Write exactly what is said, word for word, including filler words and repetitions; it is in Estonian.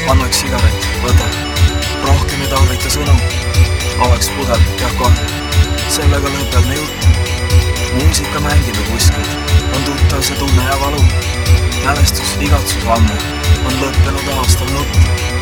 anna üks sigaret, võta. Rohkem ei tarvita sõnu. Oleks pudel, jah kohe. Sellega lõpeb me jutt. Muusika mängib kuskil. On tuttav see tunne ja valu. Mälestus, igatsus ammu. On lõppenud aastal nutt.